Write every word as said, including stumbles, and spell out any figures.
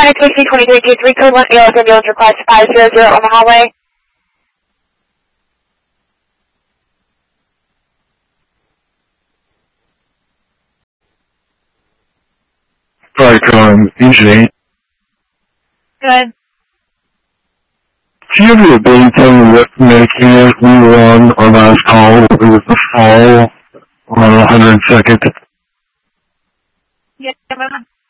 Connect T C twenty-three two three code one, A L S ambulance request five zero zero Omaha Way. Like, um, usually. Good. Do you have the ability to tell me what Medicare we were on our last call? It was the fall on one hundred second. Yeah,